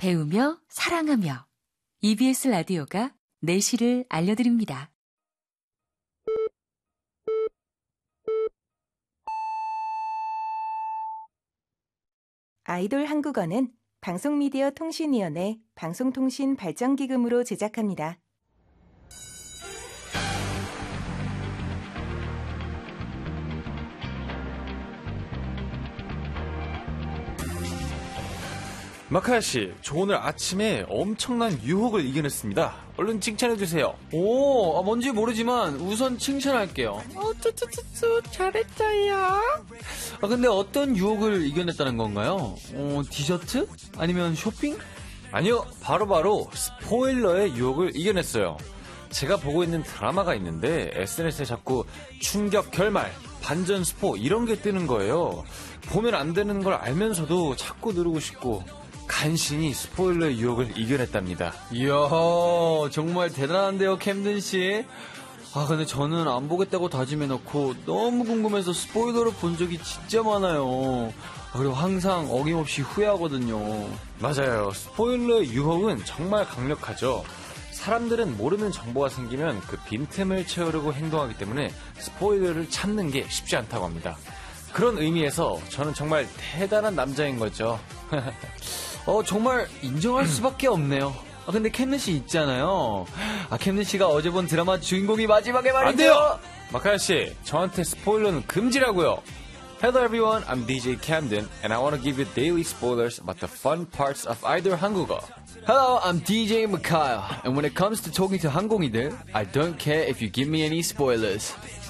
배우며 사랑하며 EBS 라디오가 내실을 알려드립니다. 아이돌 한국어는 방송미디어통신위원회 방송통신발전기금으로 제작합니다. 마카야 씨, 저 오늘 아침에 엄청난 유혹을 이겨냈습니다. 얼른 칭찬해주세요. 오, 뭔지 모르지만 우선 칭찬할게요. 쭈쭈쭈쭈 잘했어요. 근데 어떤 유혹을 이겨냈다는 건가요? 디저트? 아니면 쇼핑? 아니요, 바로 스포일러의 유혹을 이겨냈어요. 제가 보고 있는 드라마가 있는데 SNS에 자꾸 충격 결말, 반전 스포 이런 게 뜨는 거예요. 보면 안 되는 걸 알면서도 자꾸 누르고 싶고 간신히 스포일러의 유혹을 이겨냈답니다. 이야, 정말 대단한데요, 캠든씨. 근데 저는 안 보겠다고 다짐해놓고 너무 궁금해서 스포일러를 본 적이 진짜 많아요. 그리고 항상 어김없이 후회하거든요. 맞아요. 스포일러의 유혹은 정말 강력하죠. 사람들은 모르는 정보가 생기면 그 빈틈을 채우려고 행동하기 때문에 스포일러를 참는 게 쉽지 않다고 합니다. 그런 의미에서 저는 정말 대단한 남자인 거죠. 정말 인정할 수밖에 없네요. 근데 캠든씨 있잖아요. 캠든씨가 어제 본 드라마 주인공이 마지막에 말이죠. 안 돼요! 마카야씨, 저한테 스포일러는 금지라고요. Hello everyone, I'm DJ Camden and I want to give you daily spoilers about the fun parts of Idol 한국어. Hello, I'm DJ Mikhail and when it comes to talking to 한국인들, I don't care if you give me any spoilers.